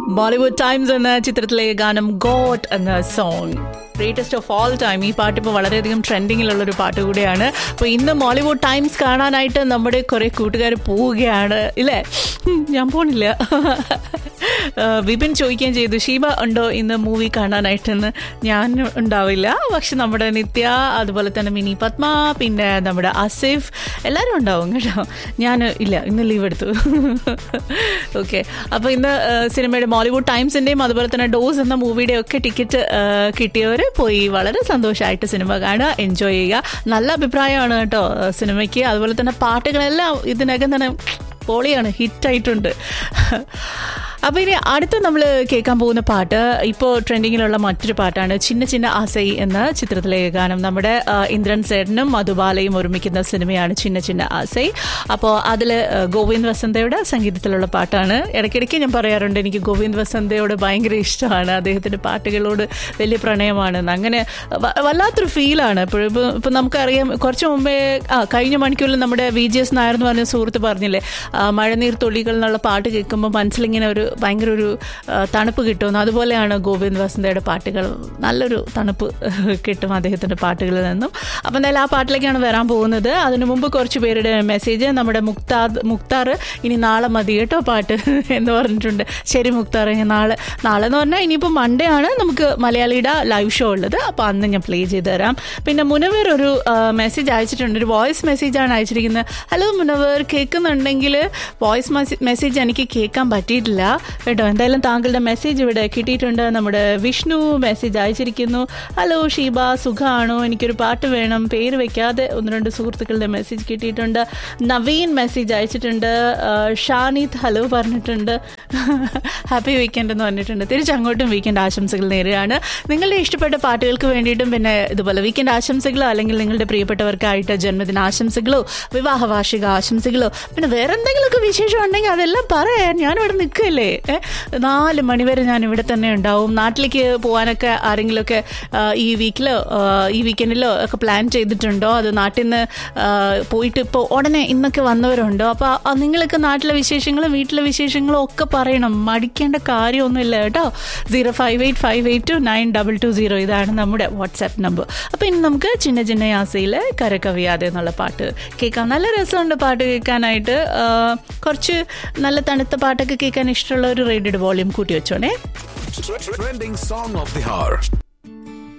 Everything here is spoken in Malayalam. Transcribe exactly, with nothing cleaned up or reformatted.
ബോളിവുഡ് ടൈംസ് എന്ന ചിത്രത്തിലെ ഗാനം ഗോഡ് എന്ന song, greatest of all time. ഈ പാട്ട് ഇപ്പോൾ വളരെയധികം ട്രെൻഡിങ്ങിലുള്ളൊരു പാട്ട് കൂടിയാണ്. അപ്പോൾ ഇന്ന് മോളിവുഡ് ടൈംസ് കാണാനായിട്ട് നമ്മുടെ കുറേ കൂട്ടുകാർ പോവുകയാണ് ഇല്ലേ? ഞാൻ പോണില്ല. വിപിൻ ചോദിക്കുകയും ചെയ്തു, ഷീബ ഉണ്ടോ ഇന്ന് മൂവി കാണാനായിട്ടെന്ന്. ഞാൻ ഉണ്ടാവില്ല, പക്ഷെ നമ്മുടെ നിത്യ, അതുപോലെ തന്നെ മിനി പത്മ, പിന്നെ നമ്മുടെ ആസിഫ്, എല്ലാവരും ഉണ്ടാവും കേട്ടോ. ഞാൻ ഇല്ല, ഇന്ന് ലീവ് എടുത്തു. ഓക്കെ, അപ്പോൾ ഇന്ന് സിനിമയുടെ മോളിവുഡ് ടൈംസിൻ്റെയും അതുപോലെ തന്നെ ഡോസ് എന്ന മൂവിയുടെ ഒക്കെ ടിക്കറ്റ് കിട്ടിയവർ പോയി വളരെ സന്തോഷമായിട്ട് സിനിമ കാണുക, എൻജോയ് ചെയ്യുക. നല്ല അഭിപ്രായമാണ് കേട്ടോ സിനിമയ്ക്ക്. അതുപോലെ തന്നെ പാട്ടുകളെല്ലാം ഇതിനകം തന്നെ പൊളിയാണ്, ഹിറ്റായിട്ടുണ്ട്. അപ്പോൾ ഇനി അടുത്ത് നമ്മൾ കേൾക്കാൻ പോകുന്ന പാട്ട് ഇപ്പോൾ ട്രെൻഡിങ്ങിലുള്ള മറ്റൊരു പാട്ടാണ്. ചിന്ന ചിന്ന ആസൈ എന്ന ചിത്രത്തിലെ ഗാനം. നമ്മുടെ ഇന്ദ്രൻ സേട്ടനും മധുബാലയും ഒരുമിക്കുന്ന സിനിമയാണ് ചിന്ന ചിന്ന ആസൈ. അപ്പോൾ അതിൽ ഗോവിന്ദ് വസന്തയുടെ സംഗീതത്തിലുള്ള പാട്ടാണ്. ഇടയ്ക്കിടയ്ക്ക് ഞാൻ പറയാറുണ്ട്, എനിക്ക് ഗോവിന്ദ് വസന്തയോട് ഭയങ്കര ഇഷ്ടമാണ്, അദ്ദേഹത്തിൻ്റെ പാട്ടുകളോട് വലിയ പ്രണയമാണ്. അങ്ങനെ വല്ലാത്തൊരു ഫീലാണ്. ഇപ്പോഴും ഇപ്പോൾ ഇപ്പോൾ നമുക്കറിയാം, കുറച്ച് മുമ്പേ ആ കഴിഞ്ഞ മണിക്കൂറിൽ നമ്മുടെ വി ജി എസ് നായർ എന്ന് പറഞ്ഞ സുഹൃത്ത് പറഞ്ഞില്ലേ, മഴനീർ തുള്ളികൾ എന്നുള്ള പാട്ട് കേൾക്കുമ്പോൾ മനസ്സിലിങ്ങനെ ഒരു ഭയങ്കര ഒരു തണുപ്പ് കിട്ടുമെന്ന്. അതുപോലെയാണ് ഗോവിന്ദ് വസന്തയുടെ പാട്ടുകൾ, നല്ലൊരു തണുപ്പ് കിട്ടും അദ്ദേഹത്തിൻ്റെ പാട്ടുകളിൽ നിന്നും. അപ്പം എന്തായാലും ആ പാട്ടിലേക്കാണ് വരാൻ പോകുന്നത്. അതിനു മുമ്പ് കുറച്ച് പേരുടെ മെസ്സേജ്. നമ്മുടെ മുക്താർ മുക്താർ ഇനി നാളെ മതി കേട്ടോ പാട്ട് എന്ന് പറഞ്ഞിട്ടുണ്ട്. ശരി മുക്താർ, നാളെ നാളെ എന്ന് പറഞ്ഞാൽ ഇനിയിപ്പോൾ മൺഡേ ആണ് നമുക്ക് മലയാളിയുടെ ലൈവ് ഷോ ഉള്ളത്. അപ്പോൾ അന്ന് ഞാൻ പ്ലേ ചെയ്ത് തരാം. പിന്നെ മുനവർ ഒരു മെസ്സേജ് അയച്ചിട്ടുണ്ട്, ഒരു വോയിസ് മെസ്സേജാണ് അയച്ചിരിക്കുന്നത്. ഹലോ മുനവർ, കേൾക്കുന്നുണ്ടെങ്കിൽ വോയിസ് മെസ്സേജ് എനിക്ക് കേൾക്കാൻ പറ്റിയിട്ടില്ല കേട്ടോ. എന്തായാലും താങ്കളുടെ മെസ്സേജ് ഇവിടെ കിട്ടിയിട്ടുണ്ട്. നമ്മുടെ വിഷ്ണു മെസ്സേജ് അയച്ചിരിക്കുന്നു. ഹലോ ഷീബ, സുഖമാണോ? എനിക്കൊരു പാട്ട് വേണം. പേര് വെക്കാതെ ഒന്ന് രണ്ട് സുഹൃത്തുക്കളുടെ മെസ്സേജ് കിട്ടിയിട്ടുണ്ട്. നവീൻ മെസ്സേജ് അയച്ചിട്ടുണ്ട്. ഷാനിത് ഹലോ പറഞ്ഞിട്ടുണ്ട്. ഹാപ്പി വീക്കെൻഡ് എന്ന് പറഞ്ഞിട്ടുണ്ട്. തിരിച്ചങ്ങോട്ടും വീക്കെൻഡ് ആശംസകൾ നേരെയാണ്. നിങ്ങളുടെ ഇഷ്ടപ്പെട്ട പാട്ടുകൾക്ക് വേണ്ടിയിട്ടും പിന്നെ ഇതുപോലെ വീക്കെൻഡ് ആശംസകളോ അല്ലെങ്കിൽ നിങ്ങളുടെ പ്രിയപ്പെട്ടവർക്കായിട്ട് ജന്മദിന ആശംസകളോ വിവാഹ വാർഷിക ആശംസകളോ പിന്നെ വേറെ എന്തെങ്കിലുമൊക്കെ വിശേഷം ഉണ്ടെങ്കിൽ അതെല്ലാം പറയാൻ ഞാനിവിടെ നിൽക്കില്ലേ. നാല് മണിവരെ ഞാൻ ഇവിടെ തന്നെ ഉണ്ടാവും. നാട്ടിലേക്ക് പോകാനൊക്കെ ആരെങ്കിലുമൊക്കെ ഈ വീക്കിലോ ഈ വീക്കെൻഡിലോ ഒക്കെ പ്ലാൻ ചെയ്തിട്ടുണ്ടോ? അത് നാട്ടിൽ നിന്ന് പോയിട്ട് ഇപ്പോൾ ഉടനെ ഇന്നൊക്കെ വന്നവരുണ്ടോ? അപ്പോൾ നിങ്ങളൊക്കെ നാട്ടിലെ വിശേഷങ്ങളും വീട്ടിലെ വിശേഷങ്ങളും ഒക്കെ പറയണം, മടിക്കേണ്ട കാര്യമൊന്നുമില്ല കേട്ടോ. Zero five eight five eight to nine double two zero ഇതാണ് നമ്മുടെ വാട്സാപ്പ് നമ്പർ. അപ്പോൾ ഇനി നമുക്ക് ചിന്ന ചിന്ന യാസയിലെ കരകവിയാതെ എന്നുള്ള പാട്ട് കേൾക്കാം. നല്ല രസമുണ്ട് പാട്ട് കേൾക്കാനായിട്ട്. കുറച്ച് നല്ല തണുത്ത പാട്ടൊക്കെ കേൾക്കാൻ ഇഷ്ടമുള്ള ഒരു റേഡിയോയുടെ വോളിയം കൂട്ടി വെച്ചോണേ. Trending song of the hour.